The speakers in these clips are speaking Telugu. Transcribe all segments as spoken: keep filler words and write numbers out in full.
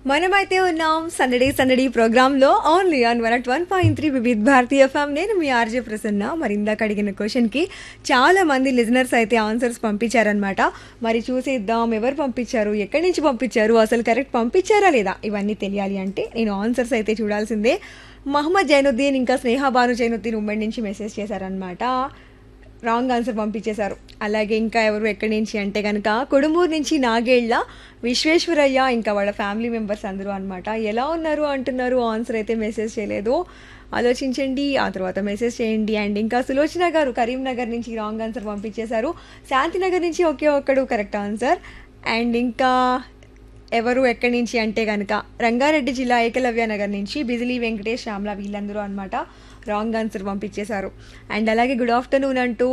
మనమైతే ఉన్నాం సందడి సందడి ప్రోగ్రాంలో only on one at one point three Vividh Bharatiya FM. నేను మీ ఆర్జే ప్రసన్న. మరి ఇందాక అడిగిన క్వశ్చన్కి చాలా మంది లిజనర్స్ అయితే ఆన్సర్స్ పంపించారనమాట. మరి చూసేద్దాం ఎవరు పంపించారు, ఎక్కడి నుంచి పంపించారు, అసలు కరెక్ట్ పంపించారా లేదా ఇవన్నీ తెలియాలి అంటే నేను ఆన్సర్స్ అయితే చూడాల్సిందే. మహమ్మద్ జైనుద్దీన్ ఇంకా స్నేహ బాను జైనుద్దీన్ ఉమ్మడి నుంచి మెసేజ్ చేశారనమాట. రాంగ్ ఆన్సర్ పంపించేశారు. అలాగే ఇంకా ఎవరు ఎక్కడి నుంచి అంటే కనుక కొడుమూరు నుంచి నాగేళ్ల విశ్వేశ్వరయ్య ఇంకా వాళ్ళ ఫ్యామిలీ మెంబర్స్ అందరూ అనమాట. ఎలా ఉన్నారు అంటున్నారు, ఆన్సర్ అయితే మెసేజ్ చేయలేదు. ఆలోచించండి, ఆ తర్వాత మెసేజ్ చేయండి. అండ్ ఇంకా సులోచన గారు కరీంనగర్ నుంచి రాంగ్ ఆన్సర్ పంపించేశారు. శాంతినగర్ నుంచి ఒకే ఒక్కడు కరెక్ట్ ఆన్సర్. అండ్ ఇంకా ఎవరు ఎక్కడి నుంచి అంటే కనుక రంగారెడ్డి జిల్లా ఏకలవ్య నగర్ నుంచి బిజిలీ వెంకటేష్ శ్యామ్ల వీళ్ళందరూ అనమాట రాంగ్ ఆన్సర్ పంపించేశారు. అండ్ అలాగే గుడ్ ఆఫ్టర్నూన్ అంటూ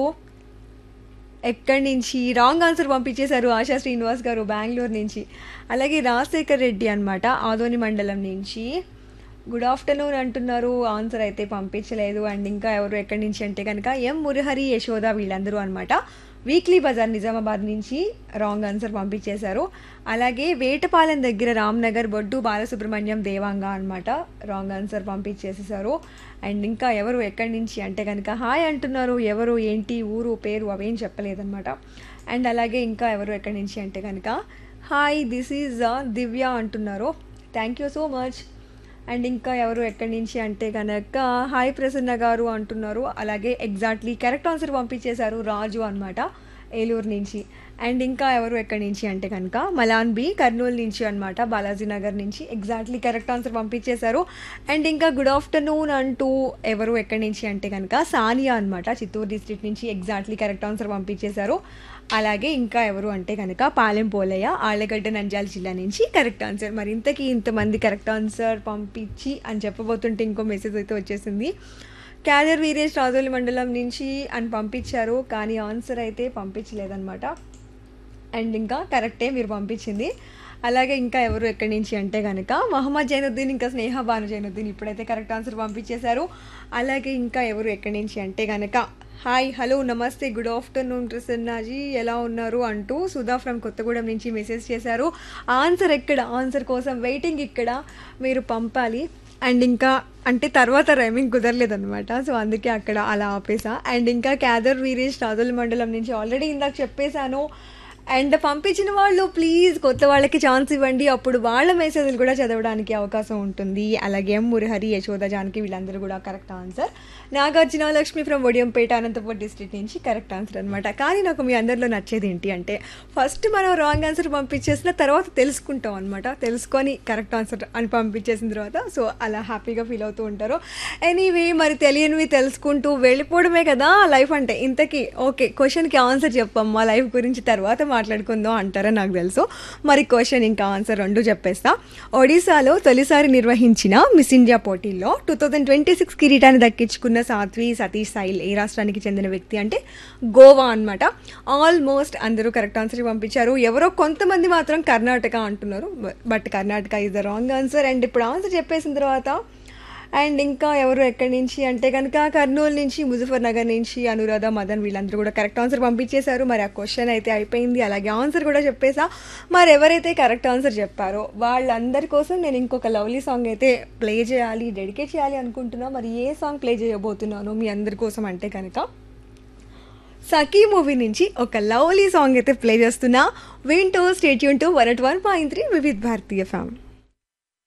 ఎక్కడి నుంచి రాంగ్ ఆన్సర్ పంపించేశారు ఆశా శ్రీనివాస్ గారు బెంగళూరు నుంచి. అలాగే రాజశేఖర్ రెడ్డి అనమాట ఆదోని మండలం నుంచి గుడ్ ఆఫ్టర్నూన్ అంటున్నారు, ఆన్సర్ అయితే పంపించలేదు. అండ్ ఇంకా ఎవరు ఎక్కడి నుంచి అంటే కనుక ఎం మురహరి యశోద వీళ్ళందరూ అనమాట వీక్లీ బజార్ నిజామాబాద్ నుంచి రాంగ్ ఆన్సర్ పంపించేశారు. అలాగే వేటపాలెం దగ్గర రామ్నగర్ బొడ్డు బాలసుబ్రహ్మణ్యం దేవాంగ అనమాట రాంగ్ ఆన్సర్ పంపించేసేసారు. అండ్ ఇంకా ఎవరు ఎక్కడి నుంచి అంటే కనుక హాయ్ అంటున్నారు, ఎవరు ఏంటి ఊరు పేరు అవేం చెప్పలేదన్నమాట. అండ్ అలాగే ఇంకా ఎవరు ఎక్కడి నుంచి అంటే కనుక హాయ్ దిస్ ఈజ్ దివ్య అంటున్నారు, thank you so much. And ఇంకా ఎవరు ఎక్కడి నుంచి అంటే కనుక హాయ్ ప్రసన్న గారు అంటున్నారు. అలాగే ఎగ్జాక్ట్లీ కరెక్ట్ ఆన్సర్ పంపించేశారు రాజు అనమాట ఏలూరు నుంచి. అండ్ ఇంకా ఎవరు ఎక్కడి నుంచి అంటే కనుక మలాన్ బి కర్నూలు నుంచి అనమాట బాలాజీ నగర్ నుంచి ఎగ్జాక్ట్లీ కరెక్ట్ ఆన్సర్ పంపించేశారు. అండ్ ఇంకా గుడ్ ఆఫ్టర్నూన్ అంటూ ఎవరు ఎక్కడి నుంచి అంటే కనుక సానియా అనమాట చిత్తూరు డిస్ట్రిక్ట్ నుంచి ఎగ్జాక్ట్లీ కరెక్ట్ ఆన్సర్ పంపించేశారు. అలాగే ఇంకా ఎవరు అంటే కనుక పాలెం పోలయ్య ఆళ్ళగడ్డ నంద్యాల జిల్లా నుంచి కరెక్ట్ ఆన్సర్. మరి ఇంతకీ ఇంతమంది కరెక్ట్ ఆన్సర్ పంపించి అని చెప్పబోతుంటే ఇంకో మెసేజ్ అయితే వచ్చేసింది. క్యాదర్ వీరేష్ రాజోలి మండలం నుంచి అని పంపించారు, కానీ ఆన్సర్ అయితే పంపించలేదన్నమాట. అండ్ ఇంకా కరెక్టే మీరు పంపించింది. అలాగే ఇంకా ఎవరు ఎక్కడి నుంచి అంటే కనుక మహమ్మద్ జైనుద్దీన్ ఇంకా స్నేహ బాను జైనుద్దీన్ ఇప్పుడైతే కరెక్ట్ ఆన్సర్ పంపించేశారు. అలాగే ఇంకా ఎవరు ఎక్కడి నుంచి అంటే కనుక హాయ్ హలో నమస్తే గుడ్ ఆఫ్టర్నూన్ ప్రసన్నాజీ ఎలా ఉన్నారు అంటూ సుధా ఫ్రమ్ కొత్తగూడెం నుంచి మెసేజ్ చేశారు. ఆన్సర్ ఎక్కడ, ఆన్సర్ కోసం వెయిటింగ్ ఇక్కడ మీరు పంపాలి. అండ్ ఇంకా అంటే తర్వాత రైమింగ్ కుదరలేదనమాట, సో అందుకే అక్కడ అలా ఆపేసా. అండ్ ఇంకా క్యాదర్ వీరేష్ రాజోలి మండలం నుంచి ఆల్రెడీ ఇందాక చెప్పేశాను. అండ్ పంపించిన వాళ్ళు ప్లీజ్ కొత్త వాళ్ళకి ఛాన్స్ ఇవ్వండి, అప్పుడు వాళ్ళ మెసేజ్లు కూడా చదవడానికి అవకాశం ఉంటుంది. అలాగే ఎం మురహరి యశోద జానకి వీళ్ళందరూ కూడా correct answer. Nagarjuna Lakshmi from Odiyampeta Anantapuram district నుంచి కరెక్ట్ ఆన్సర్ అనమాట. కానీ నాకు మీ అందరిలో నచ్చేది ఏంటి అంటే ఫస్ట్ మనం రాంగ్ ఆన్సర్ పంపించేసిన తర్వాత తెలుసుకుంటాం అనమాట, తెలుసుకొని కరెక్ట్ ఆన్సర్ అని పంపించేసిన తర్వాత సో అలా హ్యాపీగా ఫీల్ అవుతూ ఉంటారు. ఎనీవే మరి తెలియనివి తెలుసుకుంటూ వెళ్ళిపోవడమే కదా లైఫ్ అంటే. ఇంతకీ ఓకే క్వశ్చన్కి ఆన్సర్ చెప్పమ్మా లైఫ్ గురించి తర్వాత మాట్లాడుకుందాం అంటారా నాకు తెలుసు. మరి క్వశ్చన్ ఇంకా ఆన్సర్ రెండు చెప్పేస్తా. ఒడిశాలో తొలిసారి నిర్వహించిన మిస్ ఇండియా పోటీల్లో టూ థౌజండ్ ట్వంటీ సిక్స్ కిరీటాన్ని దక్కించుకున్న సాధ్వి సతీష్ సాయిల్ ఏ రాష్ట్రానికి చెందిన వ్యక్తి అంటే గోవా అనమాట. ఆల్మోస్ట్ అందరూ కరెక్ట్ ఆన్సర్ పంపించారు. ఎవరో కొంతమంది మాత్రం కర్ణాటక అంటున్నారు, but Karnataka is the wrong answer. And ఇప్పుడు ఆన్సర్ చెప్పేసిన తర్వాత అండ్ ఇంకా ఎవరు ఎక్కడి నుంచి అంటే కనుక కర్నూలు నుంచి ముజఫర్ నగర్ నుంచి అనురాధ మదన్ వీళ్ళందరూ కూడా కరెక్ట్ ఆన్సర్ పంపించేశారు. మరి ఆ క్వశ్చన్ అయితే అయిపోయింది, అలాగే ఆన్సర్ కూడా చెప్పేసా. మరి ఎవరైతే కరెక్ట్ ఆన్సర్ చెప్పారో వాళ్ళందరి కోసం నేను ఇంకొక లవ్లీ సాంగ్ అయితే ప్లే చేయాలి, డెడికేట్ చేయాలి అనుకుంటున్నా. మరి ఏ సాంగ్ ప్లే చేయబోతున్నాను మీ అందరి కోసం అంటే కనుక సఖీ మూవీ నుంచి ఒక లవ్లీ సాంగ్ అయితే ప్లే చేస్తున్నా. వింటూ stay tune to one at one point three Vividh భారతీయ ఫ్యామ్.